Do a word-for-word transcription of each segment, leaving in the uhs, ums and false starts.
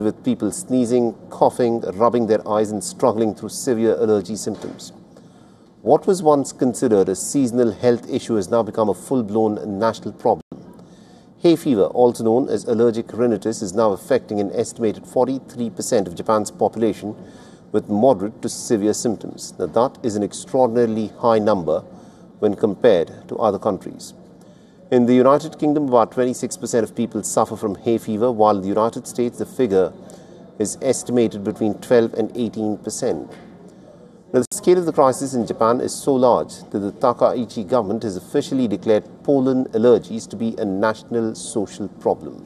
with people sneezing, coughing, rubbing their eyes and struggling through severe allergy symptoms. What was once considered a seasonal health issue has now become a full-blown national problem. Hay fever, also known as allergic rhinitis, is now affecting an estimated forty-three percent of Japan's population with moderate to severe symptoms. Now, that is an extraordinarily high number when compared to other countries. In the United Kingdom, about twenty-six percent of people suffer from hay fever, while in the United States, the figure is estimated between twelve and eighteen percent. Now, the scale of the crisis in Japan is so large that the Takaichi government has officially declared pollen allergies to be a national social problem.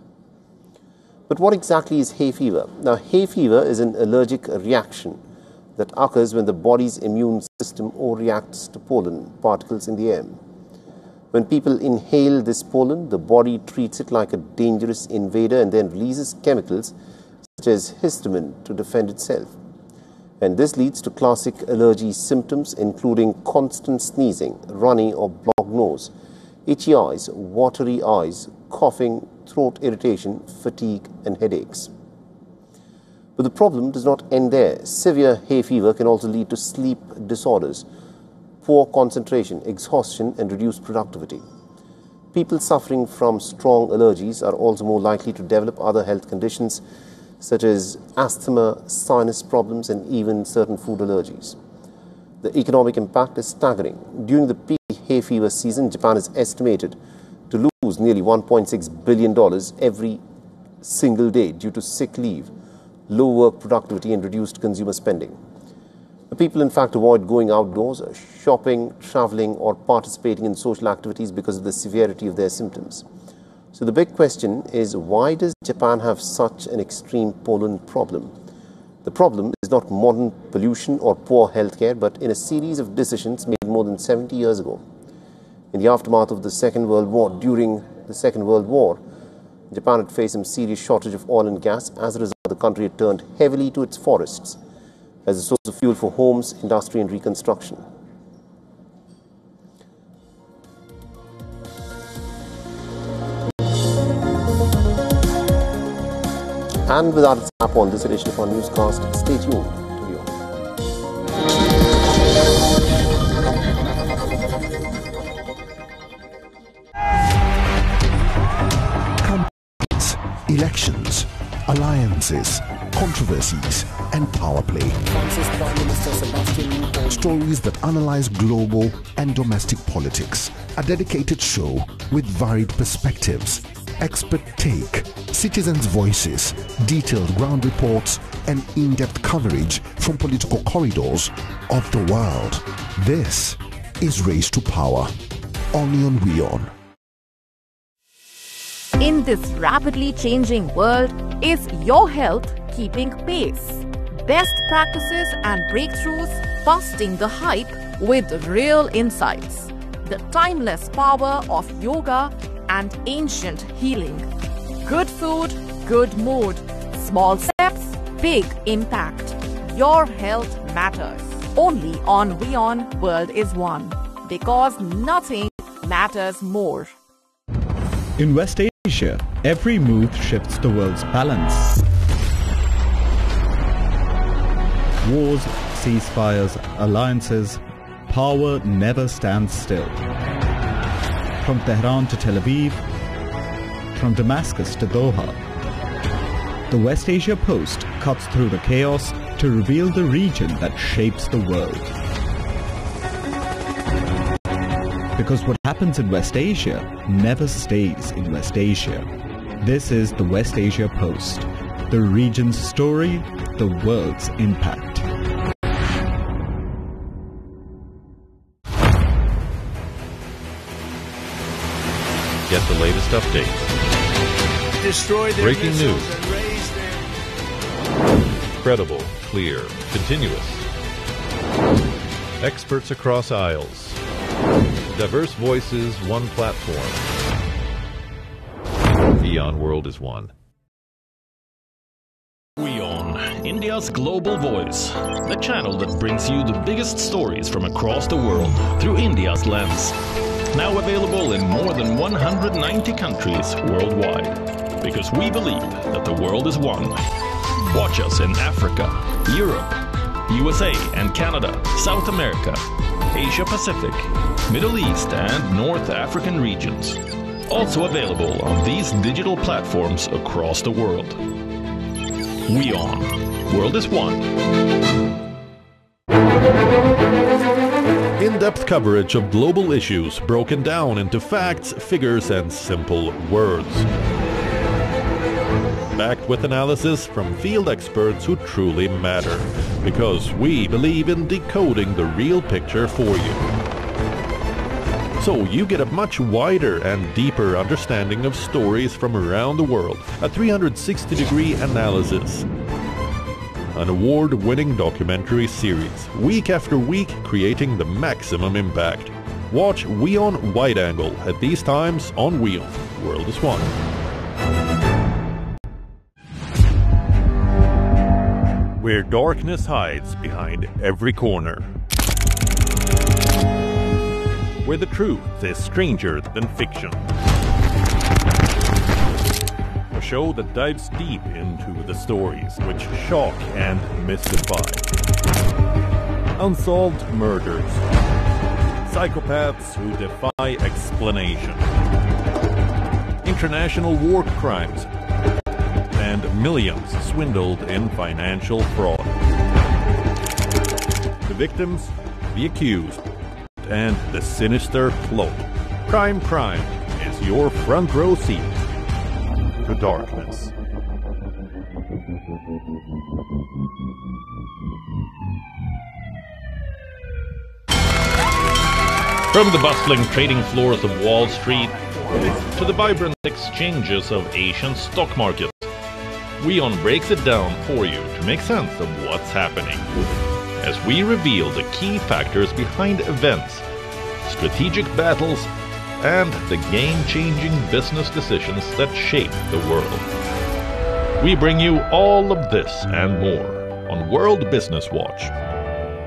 But what exactly is hay fever? Now, hay fever is an allergic reaction that occurs when the body's immune system overreacts to pollen particles in the air. When people inhale this pollen, the body treats it like a dangerous invader and then releases chemicals such as histamine to defend itself. And this leads to classic allergy symptoms, including constant sneezing, runny or blocked nose, itchy eyes, watery eyes, coughing, throat irritation, fatigue and headaches. But the problem does not end there. Severe hay fever can also lead to sleep disorders, poor concentration, exhaustion and reduced productivity. People suffering from strong allergies are also more likely to develop other health conditions such as asthma, sinus problems and even certain food allergies. The economic impact is staggering. During the peak hay fever season, Japan is estimated to lose nearly one point six billion dollars every single day due to sick leave, low work productivity and reduced consumer spending. The people, in fact, avoid going outdoors, shopping, traveling or participating in social activities because of the severity of their symptoms. So the big question is, why does Japan have such an extreme pollen problem? The problem is not modern pollution or poor healthcare, but in a series of decisions made more than seventy years ago. In the aftermath of the Second World War, during the Second World War, Japan had faced some serious shortage of oil and gas. As a result, the country had turned heavily to its forests as a source of fuel for homes, industry and reconstruction. And with that, it's up on this edition of our newscast. Stay tuned to you. Campaigns, elections, alliances, controversies, and power play. Stories that analyze global and domestic politics. A dedicated show with varied perspectives, expert take, citizens' voices, detailed ground reports, and in-depth coverage from political corridors of the world. This is Race to Power, only on WION. In this rapidly changing world, is your health keeping pace? Best practices and breakthroughs busting the hype with real insights. The timeless power of yoga and ancient healing. Good food, good mood. Small steps, big impact. Your health matters. Only on WION World is One. Because nothing matters more. In West Asia, every move shifts the world's balance. Wars, ceasefires, alliances, power never stands still. From Tehran to Tel Aviv, from Damascus to Doha, the West Asia Post cuts through the chaos to reveal the region that shapes the world. Because what happens in West Asia never stays in West Asia. This is the West Asia Post, the region's story, the world's impact. Get the latest updates. Destroy their Breaking missiles news. and raise their... Credible, clear, continuous. Experts across aisles. Diverse voices, one platform. WION World is One. WION, India's global voice. The channel that brings you the biggest stories from across the world through India's lens. Now available in more than one hundred ninety countries worldwide. because we believe that the world is one. Watch us in Africa, Europe, U S A and Canada, South America, Asia Pacific, Middle East and North African regions. Also available on these digital platforms across the world. WION. World is one. In-depth coverage of global issues broken down into facts, figures, and simple words. Backed with analysis from field experts who truly matter, because we believe in decoding the real picture for you. So you get a much wider and deeper understanding of stories from around the world, a three hundred sixty degree analysis. An award-winning documentary series, week after week creating the maximum impact. Watch WION Wide Angle at these times on WION. World is one. Where darkness hides behind every corner. Where the truth is stranger than fiction. A show that dives deep into the stories which shock and mystify. Unsolved murders. Psychopaths who defy explanation. International war crimes. And millions swindled in financial fraud. The victims, the accused, and the sinister plot. Crime Prime is your front row seat to darkness. From the bustling trading floors of Wall Street to the vibrant exchanges of Asian stock markets, WION breaks it down for you to make sense of what's happening, as we reveal the key factors behind events, strategic battles, and the game-changing business decisions that shape the world. We bring you all of this and more on World Business Watch.